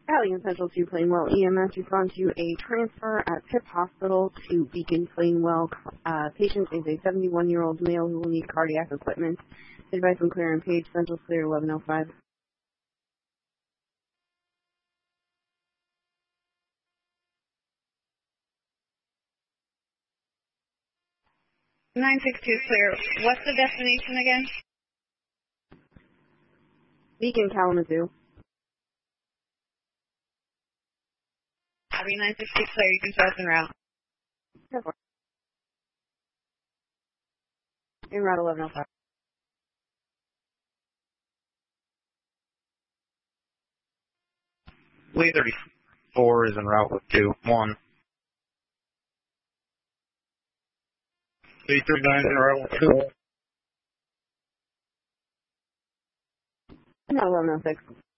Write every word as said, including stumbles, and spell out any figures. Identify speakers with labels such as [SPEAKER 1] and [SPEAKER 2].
[SPEAKER 1] Alliance Central to Plainwell E M S respond to a transfer at P I P Hospital to Beacon Plainwell. Uh, patient is a seventy-one-year-old male who will need cardiac equipment. Advice from Claire and Page. Central clear eleven oh five.
[SPEAKER 2] nine six two clear. What's the destination again?
[SPEAKER 1] Beacon, Kalamazoo.
[SPEAKER 2] Copy nine six two clear. You can show us en route.
[SPEAKER 1] En route eleven oh five.
[SPEAKER 3] Lee thirty-four is en route with two. One. Lee thirty-nine is en route with two.
[SPEAKER 1] No, eleven oh six.